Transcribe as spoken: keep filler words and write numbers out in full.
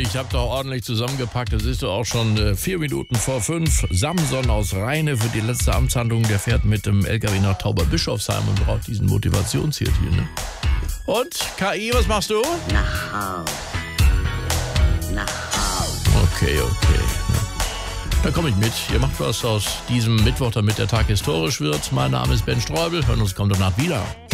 ich habe doch ordentlich zusammengepackt. Es ist doch auch schon äh, vier Minuten vor fünf. Samson aus Rheine für die letzte Amtshandlung. Der fährt mit dem L K W nach Tauberbischofsheim und braucht diesen Motivationshit hier, ne? Und, K I, was machst du? Nach Haus. Nach Haus. Okay, okay. Da komme ich mit. Ihr macht was aus diesem Mittwoch, damit der Tag historisch wird. Mein Name ist Ben Streubel. Hören uns kommt danach wieder.